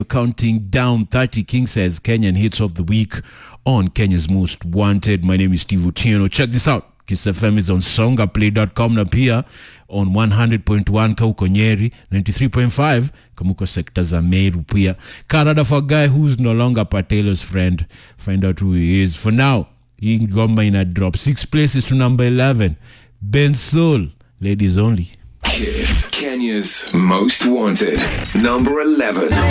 Counting down 30 King says Kenyan hits of the week on Kenya's Most Wanted. My name is Steve Otieno. Check this out. Kiss FM is on songaplay.com na pia on 100.1 kauko Nyeri, 93.5 kamuko sector za Meru pia. Canada for a guy who's no longer Patelo's friend. Find out who he is. For now, he ngoma ina drop 6 places to number 11. Ben Soul, ladies only. Kiss, Kenya's Most Wanted, number 11.